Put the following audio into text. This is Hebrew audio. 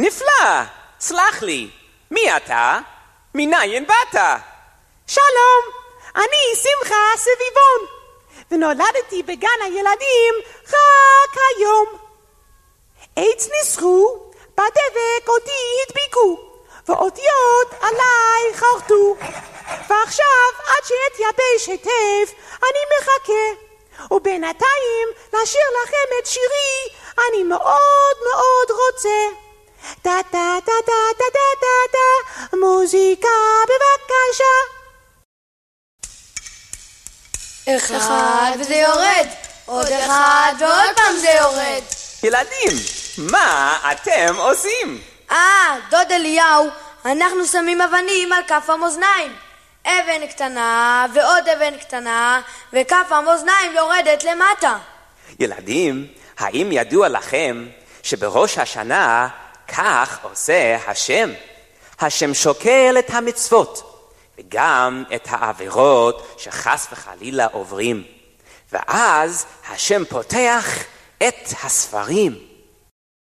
נפלא, סלח לי, מי אתה? מניין באת? שלום, אני שמחה סביבון, ונולדתי בגן הילדים רק היום. עץ ניסחו, בדבק אותי הדביקו, ואותיות עליי חרטו, ועכשיו עד שיתייבש היטב אני מחכה, ובינתיים לשיר לכם את שירי אני מאוד מאוד רוצה. דה דה דה דה דה דה דה דה, מוזיקה בבקשה. אחד וזה יורד, עוד אחד ועוד פעם זה יורד. ילדים, מה אתם עושים? דוד אליהו, אנחנו שמים אבנים על כף המאזניים. אבן קטנה ועוד אבן קטנה, וכף המאזניים יורדת למטה. ילדים, האם ידוע לכם שבראש השנה כך עושה השם? השם שוקל את המצוות וגם את העבירות שחס וחלילה עוברים, ואז השם פותח את הספרים